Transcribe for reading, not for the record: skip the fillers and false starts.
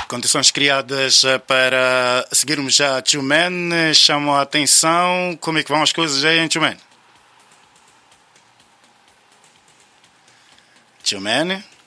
Condições criadas para seguirmos já Tio Man. Chamam a atenção. Como é que vão as coisas aí em Tio Man? Tio Man?